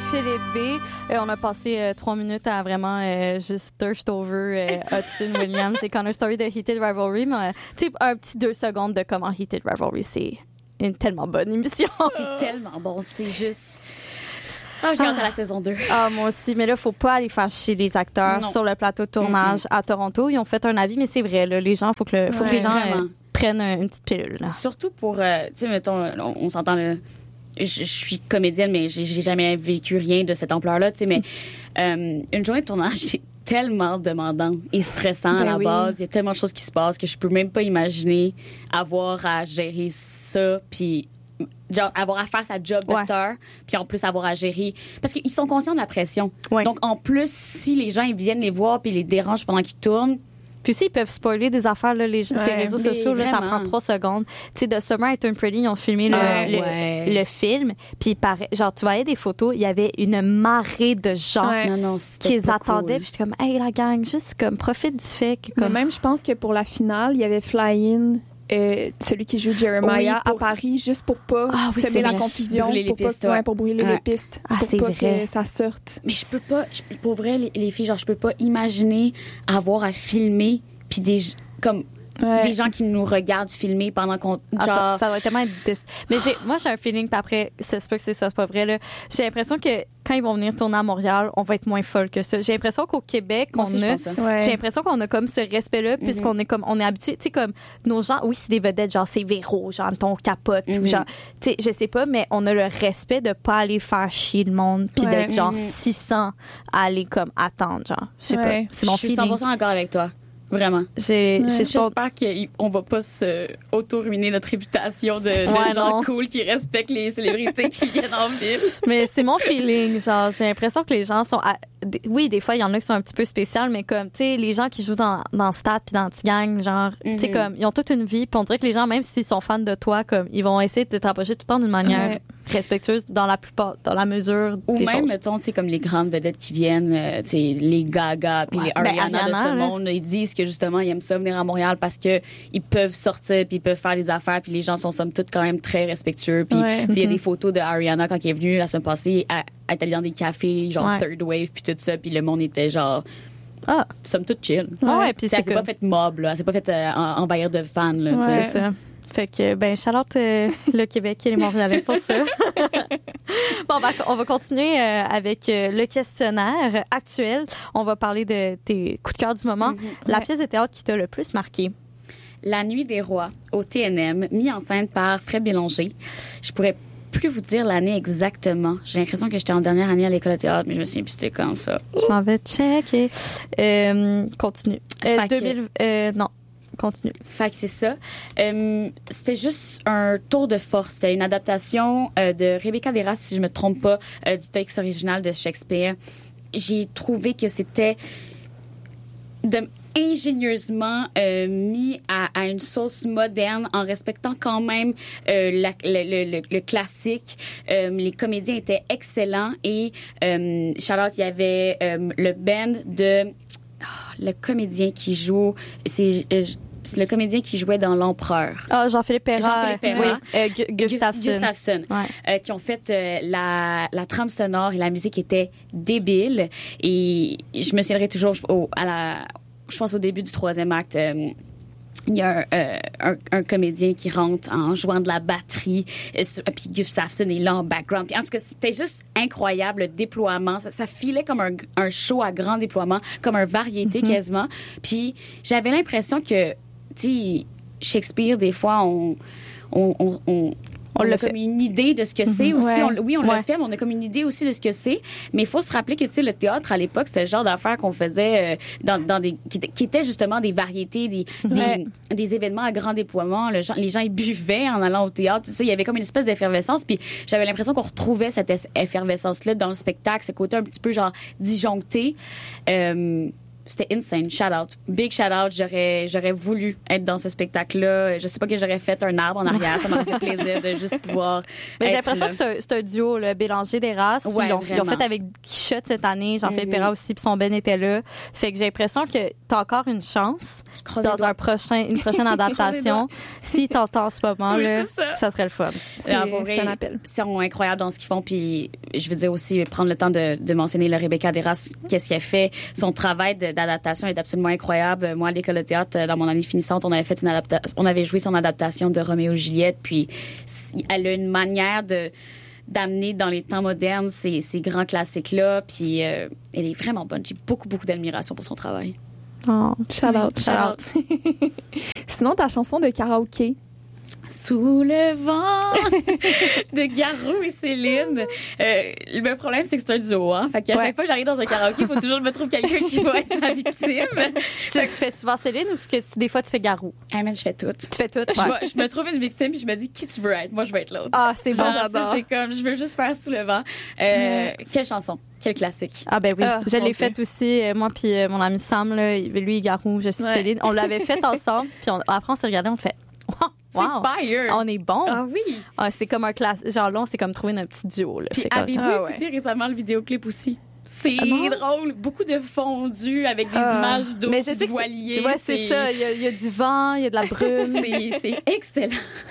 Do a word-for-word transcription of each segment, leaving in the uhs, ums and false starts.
Philippe B. Euh, on a passé euh, trois minutes à vraiment euh, juste thirst over euh, Hudson Williams et Connor Story de Heated Rivalry. Mais euh, tu sais, un petit deux secondes de comment Heated Rivalry, c'est une tellement bonne émission. C'est tellement bon. C'est juste... Ah, j'ai hâte à la saison deux. Ah, moi aussi. Mais là, faut pas aller faire chier les acteurs Non. sur le plateau de tournage mm-hmm. à Toronto. Ils ont fait un avis, mais c'est vrai, là, les gens, faut que, le, faut ouais, que les gens euh, prennent une petite pilule. Là. Surtout pour, euh, tu sais, mettons, on, on s'entend, là, je, je suis comédienne, mais j'ai, j'ai jamais vécu rien de cette ampleur-là, tu sais, mais euh, une journée de tournage, c'est tellement demandant et stressant ben à la oui. base. Il y a tellement de choses qui se passent que je peux même pas imaginer avoir à gérer ça, puis genre avoir à faire sa job d'acteur, ouais. puis en plus avoir à gérer... Parce qu'ils sont conscients de la pression. Ouais. Donc, en plus, si les gens ils viennent les voir puis les dérangent pendant qu'ils tournent... Puis aussi, ils peuvent spoiler des affaires, là, les, ouais. ces réseaux sociaux, là, ça prend trois secondes. Tu sais, The Summer I Turned Pretty, ils ont filmé le, ah, le, ouais. le film, puis paraît, genre, tu voyais des photos, il y avait une marée de gens ouais. non, non, qui les attendaient, cool. Puis j'étais comme, hey, la gang, juste comme, profite du fait que... Comme... Mais même, je pense que pour la finale, il y avait Fly-In... Euh, celui qui joue Jeremiah oui, pour... à Paris, juste pour pas ah, oui, semer la confusion, brûler pour, les pistes, pas, ouais. Ouais, pour brûler ouais. les pistes, ah, pour c'est pas vrai. que ça sorte. Mais je peux pas, je, pour vrai, les, les filles, genre, je peux pas imaginer avoir à filmer, puis des, comme, ouais. des gens qui nous regardent filmer pendant qu'on, ah, genre... Ça, ça va tellement être... Dis... Mais j'ai, moi, j'ai un feeling, puis après, c'est pas que c'est ça, c'est pas vrai, là. J'ai l'impression que quand ils vont venir tourner à Montréal, on va être moins folle que ça. J'ai l'impression qu'au Québec, moi on aussi, a... Ouais. J'ai l'impression qu'on a comme ce respect-là, mm-hmm. puisqu'on est comme... On est habitué, tu sais, comme... Nos gens, oui, c'est des vedettes, genre, c'est Véro, genre, ton capote, mm-hmm. ou genre... Tu sais, je sais pas, mais on a le respect de pas aller faire chier le monde, puis ouais. d'être, genre, mm-hmm. six cents à aller, comme, attendre, genre. Je sais ouais. pas. C'est mon Je suis cent pour cent d'accord avec toi. Vraiment. J'ai, ouais. J'espère qu'on va pas se auto-ruiner notre réputation de, de ouais, gens non. cool qui respectent les célébrités qui viennent en ville. Mais c'est mon feeling. Genre, j'ai l'impression que les gens sont... À... Oui, des fois, il y en a qui sont un petit peu spéciales, mais comme, tu sais, les gens qui jouent dans, dans Stade puis dans T-Gang, genre, mm-hmm. tu sais, comme, ils ont toute une vie. Puis on dirait que les gens, même s'ils sont fans de toi, comme, ils vont essayer de t'approcher tout le temps d'une manière ouais. respectueuse dans la plupart, dans la mesure ou des même, choses. mettons, tu sais, comme les grandes vedettes qui viennent, euh, tu sais, les Gaga puis ouais. les Ariana, ben, Ariana de ce hein. monde, ils disent que justement, ils aiment ça venir à Montréal parce que ils peuvent sortir puis ils peuvent faire des affaires puis les gens sont somme toute quand même très respectueux. Puis ouais. il y a des photos de Ariana quand elle est venue la semaine passée, elle, elle est allée dans des cafés genre ouais. Third Wave puis tout ça, puis le monde était genre ah, somme toute chill. Ouais, ouais puis c'est elle s'est pas fait mob là, elle s'est pas fait euh, envahir de fans là, ouais. C'est ça. Fait que, ben, shout-out euh, le Québec et les Montréalais pour ça. Bon, on va, on va continuer euh, avec euh, le questionnaire actuel. On va parler de tes coups de cœur du moment. Mm-hmm. La ouais. pièce de théâtre qui t'a le plus marqué? La Nuit des Rois, au T N M, mis en scène par Fred Bélanger. Je pourrais plus vous dire l'année exactement. J'ai l'impression que j'étais en dernière année à l'école de théâtre, mais je me souviens plus c'était quand ça. Je m'en vais checker. Euh, continue. Euh, deux mille, euh, non. Continue. Fait que c'est ça. Euh, c'était juste un tour de force. C'était une adaptation euh, de Rebecca Deras, si je me trompe pas, euh, du texte original de Shakespeare. J'ai trouvé que c'était de, ingénieusement euh, mis à, à une sauce moderne en respectant quand même euh, la, le, le, le classique. Euh, les comédiens étaient excellents et euh, Charlotte, il y avait euh, le band de... Oh, le comédien qui joue... c'est euh, C'est le comédien qui jouait dans L'Empereur. Ah, oh, Jean-Philippe Perra. Jean-Philippe Perra. Oui, euh, Gu- Gustafsson. Gustafsson. Ouais. Euh, qui ont fait euh, la, la trame sonore et la musique était débile. Et je me souviendrai toujours au, à la, je pense au début du troisième acte, euh, il y a un, euh, un, un comédien qui rentre en jouant de la batterie, euh, puis Gustafsson est là en background. Puis en tout cas, c'était juste incroyable le déploiement. Ça, ça filait comme un, un show à grand déploiement, comme un variété mm-hmm. quasiment. Puis j'avais l'impression que tu sais, Shakespeare, des fois, on, on, on, on, on a comme une idée de ce que c'est mm-hmm. aussi. Ouais. On, oui, on ouais. l'a fait, mais on a comme une idée aussi de ce que c'est. Mais il faut se rappeler que, tu sais, le théâtre, à l'époque, c'était le genre d'affaires qu'on faisait euh, dans, dans des, qui, qui étaient justement des variétés, des, ouais. des, des événements à grand déploiement. Le, les gens, ils buvaient en allant au théâtre. Tu sais, il y avait comme une espèce d'effervescence. Puis j'avais l'impression qu'on retrouvait cette effervescence-là dans le spectacle, ce côté un petit peu, genre, disjoncté. Euh, c'était insane. Shout out. Big shout out. J'aurais, j'aurais voulu être dans ce spectacle-là. Je sais pas que j'aurais fait un arbre en arrière. Ça m'aurait fait plaisir de juste pouvoir. Mais j'ai être l'impression là. que c'est un, c'est un duo, le Bélanger des races. Ouais, Ils l'ont, ils l'ont fait avec Quichotte cette année. Jean-Philippe Mm-hmm. Perra aussi, puis son Ben était là. Fait que j'ai l'impression que t'as encore une chance croise les dans doigts. un prochain, une prochaine adaptation. Si t'entends en ce moment, Oui, là, c'est ça. ça serait le fun. C'est, Ah, pour c'est vrai, un appel. Ils sont incroyables dans ce qu'ils font. Puis, je veux dire aussi, prendre le temps de, de mentionner le Rebecca Deras, qu'est-ce qu'elle fait. Son travail de, d'adaptation est absolument incroyable. Moi, à l'école de théâtre, dans mon année finissante, on avait fait une adaptation, on avait joué son adaptation de Roméo et Juliette. Puis, elle a une manière de, d'amener dans les temps modernes ces, ces grands classiques-là. Puis, euh, elle est vraiment bonne. J'ai beaucoup, beaucoup d'admiration pour son travail. Oh. Shout out. Shout out. Sinon, ta chanson de karaoké. Sous le vent de Garou et Céline. Euh, le problème, c'est que c'est un duo, hein. Fait qu'à Ouais. chaque fois que j'arrive dans un karaoké, il faut toujours que je me trouve quelqu'un qui va être ma victime. Tu, tu fais souvent Céline ou est-ce que tu, des fois tu fais Garou? Hey man, je fais tout. Tu fais tout? Je, vais- je me trouve une victime puis je me dis qui tu veux être. Moi, je veux être l'autre. Ah, c'est bon, Genre, tu sais, j'adore. c'est comme, je veux juste faire Sous le vent. Euh, Quelle chanson? Quel classique? Ah ben oui, Ah, je mon l'ai Dieu. faite aussi, euh, moi puis euh, mon ami Sam, là, il- lui, Garou, je suis Ouais. Céline. On l'avait faite ensemble, puis on- après on s'est regardé, on fait wow, C'est wow, fire! on est bon. Ah oui! Ah, c'est comme un classe, genre là, on s'est comme trouvé notre petit duo. Là. Puis Fait comme- avez-vous Ah ouais. écouté récemment le vidéoclip aussi? C'est Ah non? drôle. Beaucoup de fondus avec des Ah. images d'eau, Mais je sais du que voilier. c'est, ouais, c'est ça. Il y, a, il y a du vent, il y a de la brume. C'est, c'est excellent.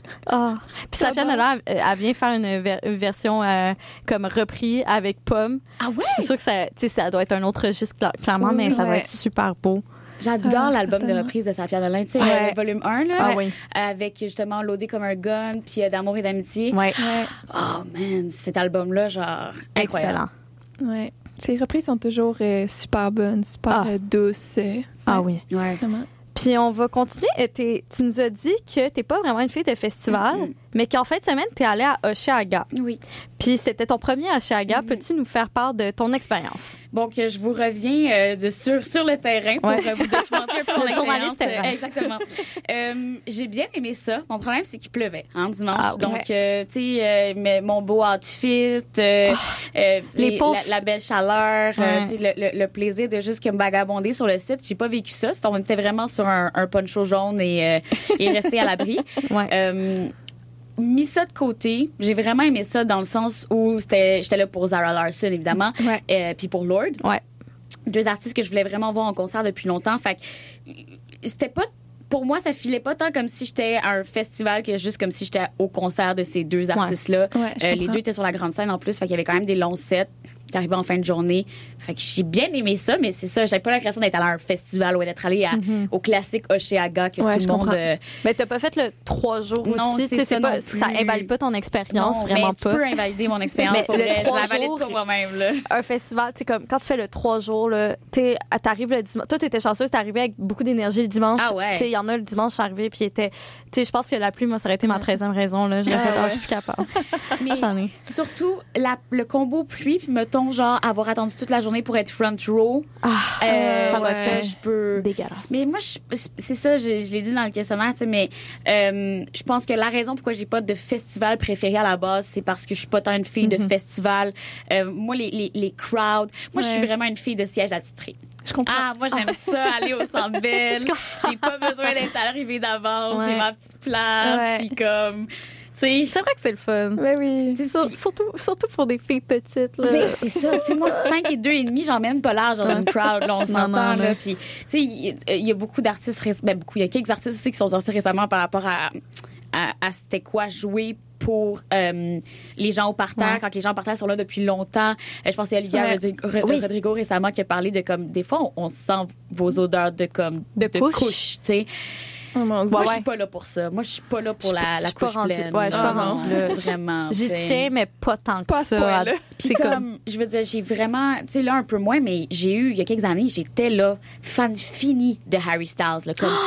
Ah. Puis Safia Nolin, elle, elle vient faire une, ver- une version euh, comme repris avec Pomme. Ah ouais? C'est sûr que ça, tu sais, ça doit être un autre registre cla- clairement, mais ça va Ouais. être super beau. J'adore Ah, l'album de certainement. reprise de Safia Nolin, tu sais, Ouais. euh, volume un, là, Ah oui. avec justement Loadé comme un gun, puis euh, D'amour et d'amitié. Ouais. Ouais. Oh man, cet album-là, genre, incroyable. Excellent. Ouais. Ces reprises sont toujours euh, super bonnes, super Ah. euh, douces. euh, Ah ouais, oui. Ouais. Vraiment. Puis on va continuer. Euh, t'es- tu nous as dit que t'es pas vraiment une fille de festival, Mm-mm. mais qu'en fin de semaine, t'es allée à Oshéaga. Oui. Puis c'était ton premier à Oshéaga. Mm-hmm. Peux-tu nous faire part de ton expérience? Donc, euh, je vous reviens euh, de sur, sur le terrain pour Ouais. euh, vous documenter un peu mon Le journaliste expérience. terrain. Euh, exactement. Euh, j'ai bien aimé ça. Mon problème, c'est qu'il pleuvait, hein, dimanche. Ah, ouais. Donc, euh, tu sais, euh, mais mon beau outfit, euh, euh, tu sais, les pauvres- la, la belle chaleur, euh, Ouais. tu sais, le, le, le plaisir de juste comme vagabonder sur le site. J'ai pas vécu ça. On était vraiment sur un, un poncho jaune et, euh, et rester à l'abri. Ouais. Euh, mis ça de côté, j'ai vraiment aimé ça dans le sens où c'était, j'étais là pour Zara Larsson, évidemment, Ouais. euh, puis pour Lorde. Ouais. Deux artistes que je voulais vraiment voir en concert depuis longtemps. Fait que c'était pas... Pour moi, ça filait pas tant comme si j'étais à un festival que juste comme si j'étais au concert de ces deux artistes-là. Ouais, je Euh, les comprends. deux étaient sur la grande scène en plus, fait qu'il y avait quand même des longs sets qui arrivaient en fin de journée. Fait que j'ai bien aimé ça, mais c'est ça, j'avais pas l'impression d'être allé à un festival ou d'être allé à- au classique Oshéaga que Ouais, tout je le monde... comprends. euh, Mais t'as pas fait le trois jours Non, aussi. c'est Tu sais, ça pas, non plus. ça invalide pas ton expérience, non, vraiment mais tu pas. peux invalider mon expérience Mais pour le vrai. Je trois la valide jours- pas moi-même, là. Un festival, tu sais, comme quand tu fais le trois jours, là, t'es- t'arrives le dimanche. Toi, t'étais chanceuse, t'es arrivée avec beaucoup d'énergie le dimanche. Ah ouais. Tu sais, il y en a le dimanche, je suis arrivée, puis il était. Tu sais, je pense que la pluie, moi, ça aurait été ma treizième raison, là. Je me Ah fait, ah, ouais. je suis plus capable. Mais Ah, j'en ai. surtout, la, le combo pluie, puis mettons, genre, avoir attendu toute la journée pour être front row. Ah, Euh, ça doit ça, être je peux. dégueulasse. Mais moi, je- c'est ça, je, je l'ai dit dans le questionnaire, tu sais, mais euh, je pense que la raison pourquoi j'ai pas de festival préféré à la base, c'est parce que je suis pas tant une fille de festival. Euh, moi, les, les, les crowds, moi, je suis Ouais. vraiment une fille de siège attitré. Je comprends. Ah, moi, j'aime ça, aller au Centre Bell. J'ai pas besoin d'être arrivée d'avance. Ouais. J'ai ma petite place, Ouais. puis comme, tu sais, C'est vrai que c'est le fun. Ben oui. Sur- surtout, surtout pour des filles petites, là. mais c'est ça, tu sais, moi, cinq et deux et demi, j'emmène pas large dans une crowd, là, on s'entend, non, là. non. Puis, tu sais, il y, il y a beaucoup d'artistes, ré- ben, beaucoup, il y a quelques artistes aussi qui sont sortis récemment par rapport à, à, à c'était quoi jouer pour euh, les gens au parterre, Ouais. quand les gens au parterre sont là depuis longtemps. Euh, je pense à Olivia Ouais. Rodrigo, Ro- Rodrigo récemment qui a parlé de comme, des fois, on, on sent vos odeurs de comme, De couche. couche, tu sais. Oh mon Dieu. Moi, Ouais, je ouais. suis pas là pour ça. Moi, je suis pas là pour Je suis la, pas- la je suis pas couche rendue- pleine. ouais, je suis pas Non, rendue là. Vraiment. J'y c'est- tiens, mais pas tant que Pas à ce ça. point-là. Puis C'est comme, comme. je veux dire, j'ai vraiment, tu sais, là, un peu moins, mais j'ai eu, il y a quelques années, j'étais là, fan fini de Harry Styles, là, comme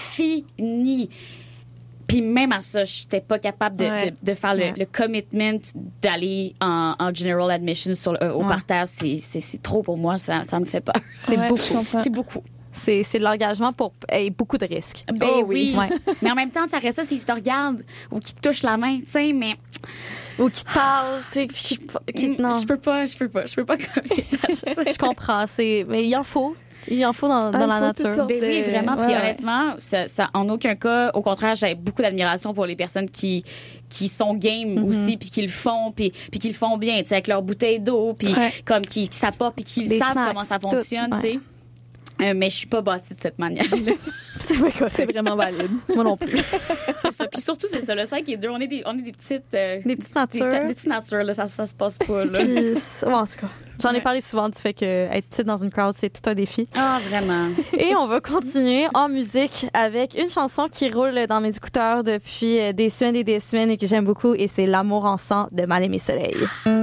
fini. Puis même à ça, j'étais pas capable de, Ouais. de, de faire le, Ouais. le commitment d'aller en, en general admission sur le- euh, au Ouais. parterre. C'est, c'est, c'est trop pour moi, ça, ça me fait peur. C'est Ouais, beaucoup. je comprends. C'est beaucoup. C'est c'est de l'engagement pour et beaucoup de risques. Ben Oh oui. oui. Ouais. Mais en même temps, ça reste ça s'ils te regardent ou qu'ils te touchent la main, tu sais, mais Ou qui te parlent, tu sais, puis qui, qui- non. je peux pas, je peux pas, je peux pas commettre à ça. Je comprends, c'est mais il en faut. Il en faut dans, dans Ah, la faut toutes nature. sortes Ben oui, de- vraiment. Puis ouais. honnêtement, ça, ça, en aucun cas, au contraire, j'ai beaucoup d'admiration pour les personnes qui qui sont game Mm-hmm. aussi, puis qui le font, puis puis qui le font bien, tu sais, avec leur bouteille d'eau, puis Ouais. comme qui, qui s'apportent, puis qui Des savent snacks, comment ça tout. fonctionne, tu sais. Ouais. Euh, mais je suis pas bâtie de cette manière-là. C'est vrai que C'est vraiment valide. moi non plus. c'est ça. Puis surtout, c'est ça, le cinq et deux, on est des, on est des petites... euh, Des petites des, natures. ta- des petites natures, là, ça, ça se passe pas, là. Puis, c'est- ouais, en tout cas, j'en ai Ouais. parlé souvent du fait que être petite dans une crowd, c'est tout un défi. Ah, vraiment. Et on va continuer en musique avec une chanson qui roule dans mes écouteurs depuis des semaines et des semaines et que j'aime beaucoup, et c'est L'amour en sang de Mal-Aimé Soleil.